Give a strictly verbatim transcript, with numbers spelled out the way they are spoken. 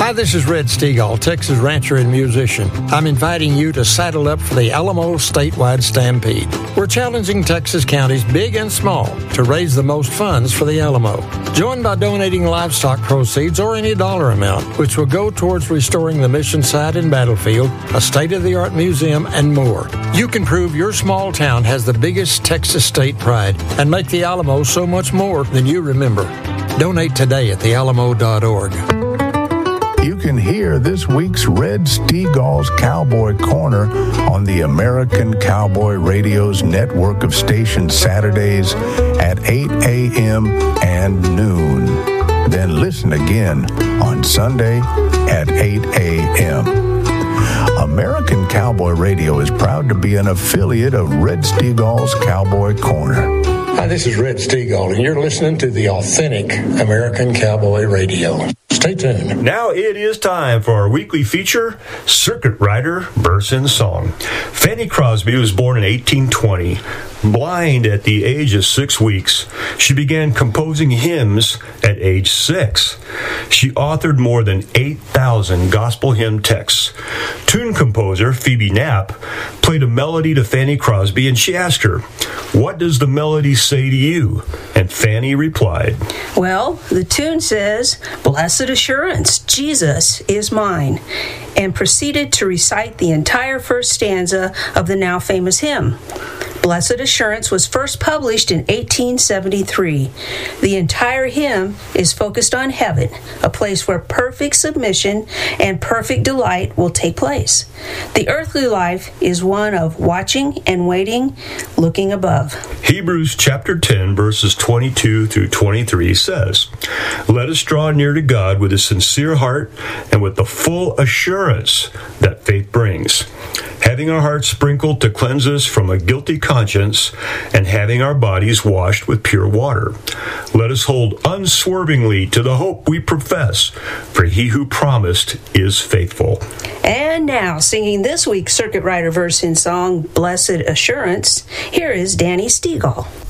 Hi, this is Red Stegall, Texas rancher and musician. I'm inviting you to saddle up for the Alamo Statewide Stampede. We're challenging Texas counties, big and small, to raise the most funds for the Alamo. Join by donating livestock proceeds or any dollar amount, which will go towards restoring the mission site and battlefield, a state-of-the-art museum, and more. You can prove your small town has the biggest Texas state pride and make the Alamo so much more than you remember. Donate today at the alamo dot org. You can hear this week's Red Stegall's Cowboy Corner on the American Cowboy Radio's network of stations Saturdays at eight a.m. and noon. Then listen again on Sunday at eight a.m. American Cowboy Radio is proud to be an affiliate of Red Stegall's Cowboy Corner. Hi, this is Red Stegall, and you're listening to the authentic American Cowboy Radio. Stay tuned. Now it is time for our weekly feature, Circuit Rider Verse in Song. Fanny Crosby was born in eighteen twenty. Blind at the age of six weeks, she began composing hymns at age six. She authored more than eight thousand gospel hymn texts. Tune composer Phoebe Knapp played a melody to Fanny Crosby, and she asked her, "What does the melody say to you?" And Fanny replied, "Well, the tune says, 'Blessed assurance, Jesus is mine,' and proceeded to recite the entire first stanza of the now famous hymn. Blessed Assurance was first published in eighteen seventy-three. The entire hymn is focused on heaven, a place where perfect submission and perfect delight will take place. The earthly life is one of watching and waiting, looking above." Hebrews chapter ten, verses twenty-two through twenty-three says, "Let us draw near to God with a sincere heart and with the full assurance that faith brings, having our hearts sprinkled to cleanse us from a guilty conscience, and having our bodies washed with pure water. Let us hold unswervingly to the hope we profess, for he who promised is faithful." And now, singing this week's Circuit Rider Verse in Song, Blessed Assurance, here is Danny Stegall.